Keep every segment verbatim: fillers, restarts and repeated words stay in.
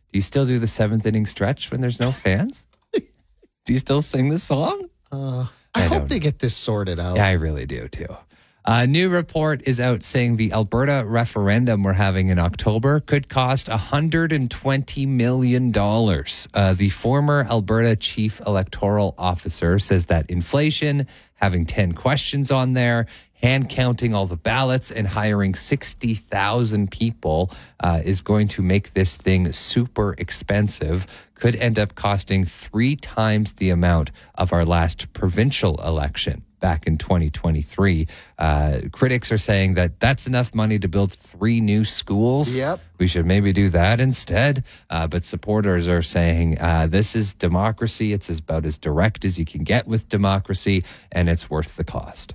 Do you still do the seventh inning stretch when there's no fans? Do you still sing the song? Uh, I, I hope don't they get this sorted out. Yeah, I really do too. A new report is out saying the Alberta referendum we're having in October could cost one hundred twenty million dollars. Uh, the former Alberta chief electoral officer says that inflation, having ten questions on there, hand counting all the ballots, and hiring sixty thousand people uh, is going to make this thing super expensive. Could end up costing three times the amount of our last provincial election back in twenty twenty-three. Uh, critics are saying that that's enough money to build three new schools. Yep. We should maybe do that instead. Uh, but supporters are saying uh, this is democracy. It's about as direct as you can get with democracy, and it's worth the cost.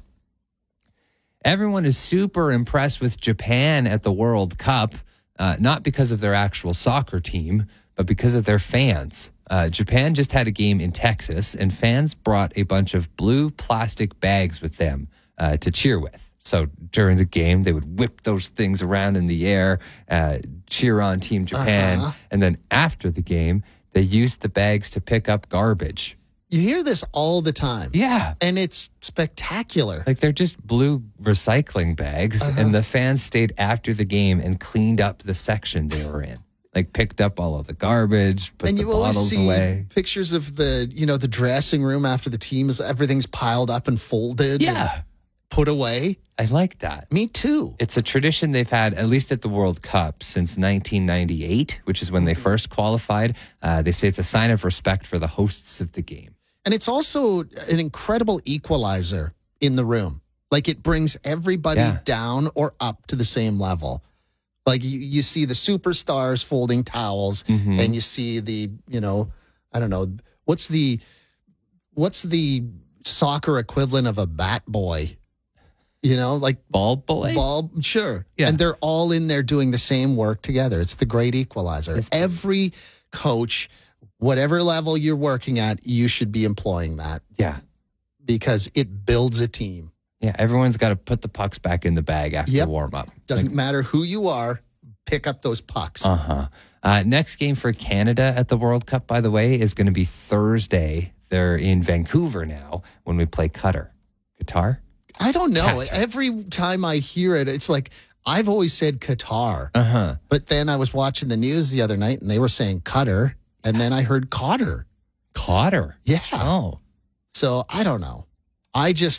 Everyone is super impressed with Japan at the World Cup, uh, not because of their actual soccer team, but because of their fans. Uh, Japan just had a game in Texas, and fans brought a bunch of blue plastic bags with them uh, to cheer with. So during the game, they would whip those things around in the air, uh, cheer on Team Japan. Uh-huh. And then after the game, they used the bags to pick up garbage. You hear this all the time. Yeah. And it's spectacular. Like they're just blue recycling bags, Uh-huh. and the fans stayed after the game and cleaned up the section they were in. Like picked up all of the garbage, put And the you always bottles see away. pictures of the, you know, the dressing room after the team is everything's piled up and folded. Yeah. And put away. I like that. Me too. It's a tradition they've had, at least at the World Cup, since nineteen ninety-eight, which is when they first qualified. Uh, they say it's a sign of respect for the hosts of the game. And it's also an incredible equalizer in the room. Like it brings everybody Yeah. down or up to the same level. Like you, you see the superstars folding towels, Mhm. and you see the, you know, I don't know, what's the what's the soccer equivalent of a bat boy? You know, like Ball boy? ball, sure. Yeah. And they're all in there doing the same work together. It's the great equalizer. It's- Every coach, whatever level you're working at, you should be employing that Yeah. because it builds a team. Yeah, everyone's got to put the pucks back in the bag after Yep. the warm-up. Doesn't matter who you are, pick up those pucks. Uh-huh. Uh, next game for Canada at the World Cup, by the way, is going to be Thursday. They're in Vancouver now when we play Qatar. Qatar? I don't know. Qatar. Every time I hear it, it's like I've always said Qatar. Uh-huh. But then I was watching the news the other night and they were saying Qatar. And then I heard Cotter. Qatar. Yeah. Oh. So I don't know. I just,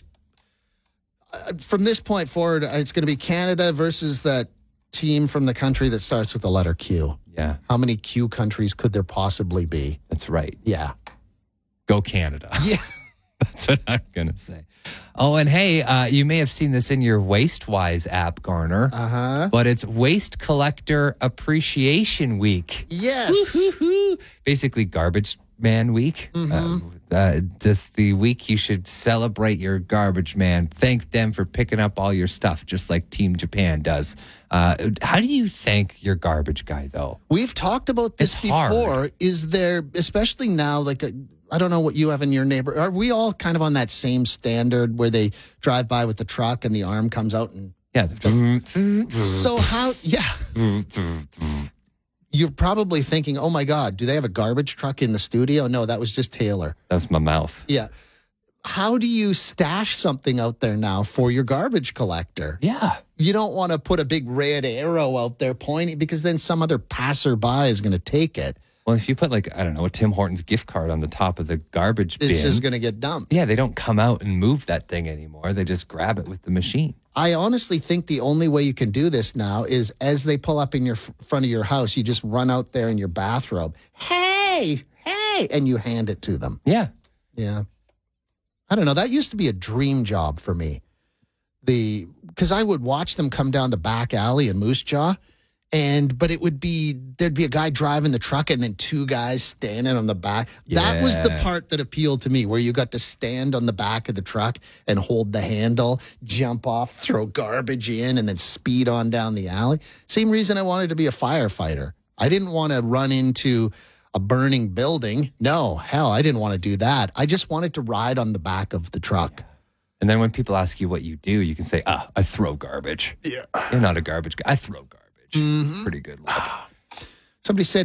uh, from this point forward, uh, it's going to be Canada versus that team from the country that starts with the letter Q. Yeah, How many Q countries could there possibly be? that's right. Yeah. Go Canada. Yeah. That's what I'm going to say. Oh, and hey, uh, you may have seen this in your WasteWise app, Garner, Uh huh. but it's Waste Collector Appreciation Week. Yes. Woo-hoo-hoo. Basically, Garbage Man Week. Uh, uh, the, the week you should celebrate your garbage man. Thank them for picking up all your stuff, just like Team Japan does. Uh, how do you thank your garbage guy, though? We've talked about this It's hard. before. Is there, especially now, like, a, I don't know what you have in your neighbor. Are we all kind of on that same standard where they drive by with the truck and the arm comes out and Yeah. the- so how? Yeah, you're probably thinking, "Oh my God, do they have a garbage truck in the studio?" No, that was just Taylor. That's my mouth. Yeah. How do you stash something out there now for your garbage collector? Yeah. You don't want to put a big red arrow out there pointing because then some other passerby is going to take it. Well, if you put like, I don't know, a Tim Hortons gift card on the top of the garbage bin. It's just going to get dumped. Yeah, they don't come out and move that thing anymore. They just grab it with the machine. I honestly think the only way you can do this now is as they pull up in your f- front of your house, you just run out there in your bathrobe. Hey, hey, and you hand it to them. Yeah. Yeah. I don't know. That used to be a dream job for me. The because I would watch them come down the back alley in Moose Jaw. And but it would be there'd be a guy driving the truck and then two guys standing on the back. That was the Yeah. part that appealed to me, where you got to stand on the back of the truck and hold the handle, jump off, throw garbage in, and then speed on down the alley. Same reason I wanted to be a firefighter. I didn't want to run into a burning building. No, hell, I didn't want to do that. I just wanted to ride on the back of the truck. And then when people ask you what you do, you can say, ah, I throw garbage. Yeah. You're not a garbage guy. I throw garbage. It's a pretty good look. Somebody said